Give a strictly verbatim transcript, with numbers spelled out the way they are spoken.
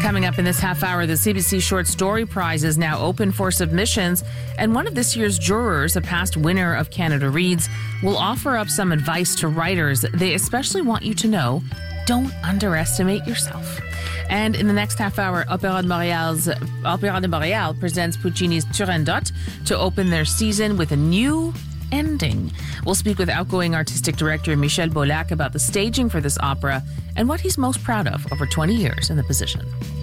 Coming up in this half hour, the C B C Short Story Prize is now open for submissions, and one of this year's jurors, a past winner of Canada Reads, will offer up some advice to writers. They especially want you to know, don't underestimate yourself. And in the next half hour, Opéra de Montréal's Opéra de Montréal presents Puccini's Turandot to open their season with a new ending. We'll speak with outgoing artistic director Michel Beaulac about the staging for this opera and what he's most proud of over twenty years in the position.